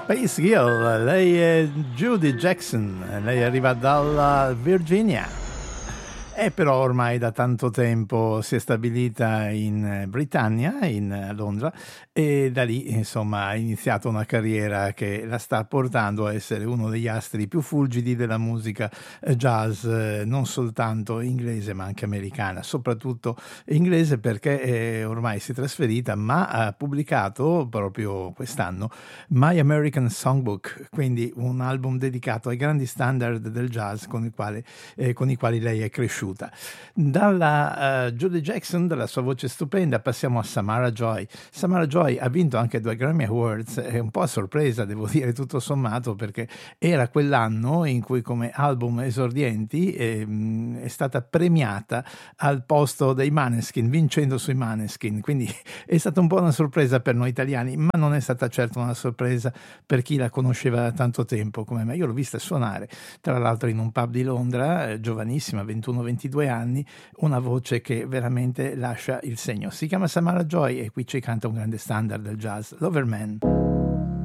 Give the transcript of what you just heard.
Space Girl, lei è Judy Jackson, lei arriva dalla Virginia. E però ormai da tanto tempo si è stabilita in Britannia, in Londra, e da lì insomma ha iniziato una carriera che la sta portando a essere uno degli astri più fulgidi della musica jazz, non soltanto inglese ma anche americana, soprattutto inglese perché ormai si è trasferita, ma ha pubblicato proprio quest'anno My American Songbook, quindi un album dedicato ai grandi standard del jazz con i quali lei è cresciuta. Dalla Judy Jackson, dalla sua voce stupenda, passiamo a Samara Joy. Samara Joy ha vinto anche 2 Grammy Awards, è un po' a sorpresa, devo dire, tutto sommato, perché era quell'anno in cui come album esordienti è stata premiata al posto dei Maneskin, vincendo sui Maneskin, quindi è stata un po' una sorpresa per noi italiani, ma non è stata certo una sorpresa per chi la conosceva da tanto tempo come me. Io l'ho vista suonare, tra l'altro in un pub di Londra, giovanissima, 21-22 anni, una voce che veramente lascia il segno. Si chiama Samara Joy e qui ci canta un grande standard del jazz, Loverman.